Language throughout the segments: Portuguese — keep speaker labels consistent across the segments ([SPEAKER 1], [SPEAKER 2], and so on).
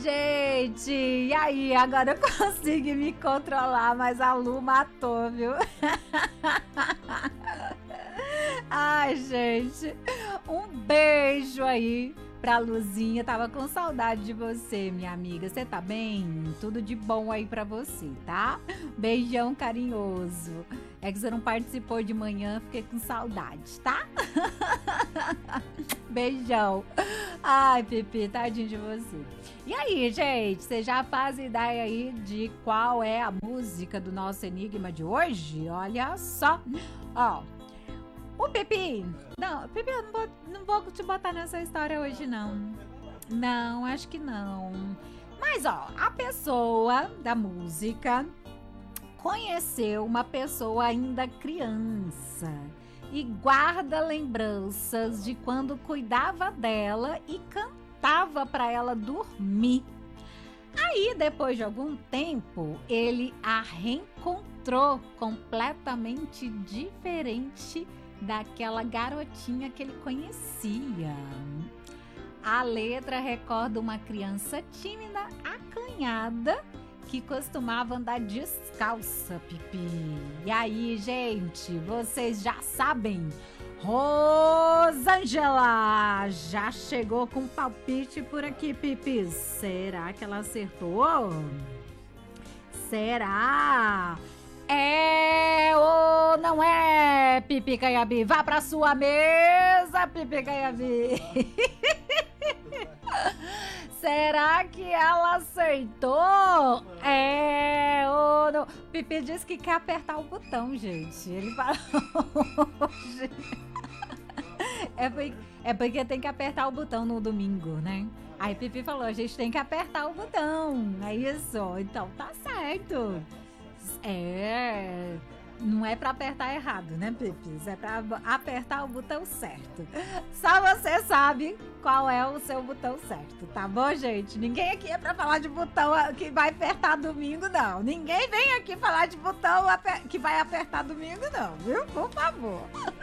[SPEAKER 1] gente, e aí? Agora eu consigo me controlar, mas a Lu matou, viu? Ai, gente, um beijo aí pra Luzinha. Tava com saudade de você, minha amiga. Você tá bem? Tudo de bom aí pra você, tá? Beijão carinhoso. É que você não participou de manhã, fiquei com saudade, tá? Beijão. Ai, Pipi, tadinho de você. E aí, gente, você já faz ideia aí de qual é a música do nosso enigma de hoje? Olha só. Ó, o Pipi. Não, Pipi, eu não vou te botar nessa história hoje, não. Não, acho que não. Mas, ó, a pessoa da música conheceu uma pessoa ainda criança e guarda lembranças de quando cuidava dela e cantava para ela dormir. Aí, depois de algum tempo, ele a reencontrou completamente diferente daquela garotinha que ele conhecia. A letra recorda uma criança tímida, acanhada, que costumava andar descalça, Pipi. E aí, gente, vocês já sabem. Rosângela já chegou com palpite por aqui, Pipi. Será que ela acertou? Será? É ou não é, Pipi Caiabi? Vá pra sua mesa, Pipi Caiabi. Será que ela acertou? É ou não? Pipi disse que quer apertar o botão, gente. Ele falou. É porque tem que apertar o botão no domingo, né? Aí Pipi falou, a gente tem que apertar o botão. É isso. Então tá certo. Não é pra apertar errado, né, Pipis? É pra apertar o botão certo. Só você sabe qual é o seu botão certo, tá bom, gente? Ninguém aqui é pra falar de botão que vai apertar domingo, não. Ninguém vem aqui falar de botão que vai apertar domingo, não, viu? Por favor.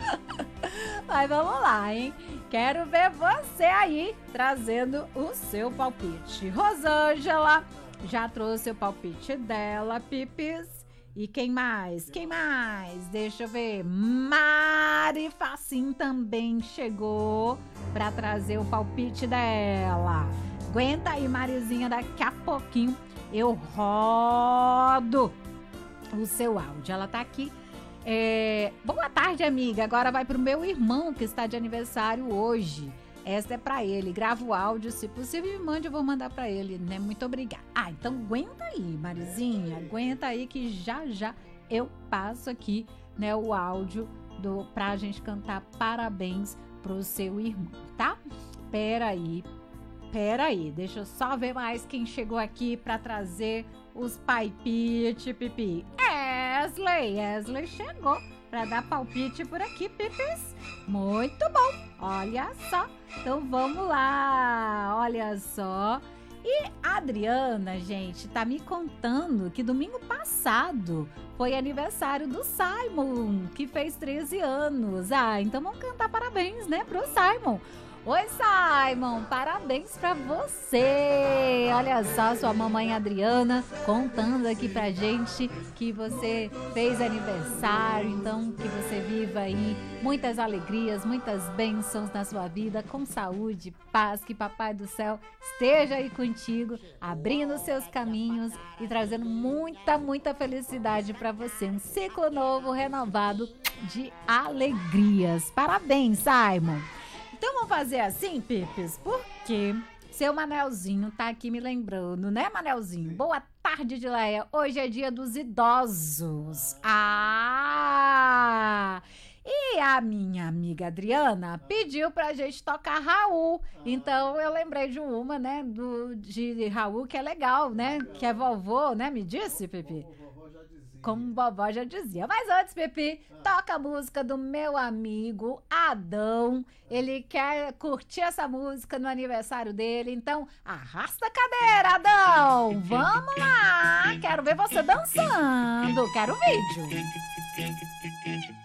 [SPEAKER 1] Mas vamos lá, hein? Quero ver você aí trazendo o seu palpite. Rosângela já trouxe o palpite dela, Pipis. E quem mais? Quem mais? Deixa eu ver. Mari Facim também chegou para trazer o palpite dela. Aguenta aí, Marizinha, daqui a pouquinho eu rodo o seu áudio. Ela tá aqui. Boa tarde, amiga. Agora vai pro meu irmão que está de aniversário hoje. Essa é pra ele. Grava o áudio, se possível, me mande, eu vou mandar pra ele, né? Muito obrigada. Então aguenta aí, Marizinha. Aguenta aí que já eu passo aqui, né, o áudio pra gente cantar parabéns pro seu irmão, tá? Pera aí. Deixa eu só ver mais quem chegou aqui pra trazer os palpite, Pipi. Wesley chegou para dar palpite por aqui, Pipis. Muito bom, olha só. Então vamos lá, olha só. E a Adriana, gente, tá me contando que domingo passado foi aniversário do Simon, que fez 13 anos. Então vamos cantar parabéns, né, pro Simon. Oi, Simon, parabéns pra você. Olha só, sua mamãe Adriana contando aqui pra gente que você fez aniversário, então que você viva aí muitas alegrias, muitas bênçãos na sua vida, com saúde, paz, que Papai do Céu esteja aí contigo, abrindo seus caminhos e trazendo muita felicidade pra você. Um ciclo novo, renovado de alegrias. Parabéns, Simon. Então vamos fazer assim, Pipis, porque seu Manelzinho tá aqui me lembrando, né, Manelzinho? Boa tarde, Dileia. Hoje é dia dos idosos. E a minha amiga Adriana pediu pra gente tocar Raul. Então eu lembrei de uma, né, de Raul, que é legal, né? Que é vovô, né? Me disse, Pipi? Como vovó já dizia. Mas antes, Pipi, toca a música do meu amigo Adão. Ele quer curtir essa música no aniversário dele. Então, arrasta a cadeira, Adão. Vamos lá. Quero ver você dançando. Quero vídeo.